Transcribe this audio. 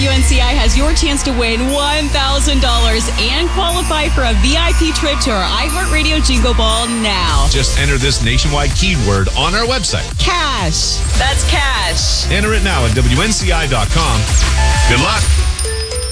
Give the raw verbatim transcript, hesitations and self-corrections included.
W N C I has your chance to win one thousand dollars and qualify for a V I P trip to our iHeartRadio Jingle Ball now. Just enter this nationwide keyword on our website. Cash. That's cash. Enter it now at W N C I dot com. Good luck.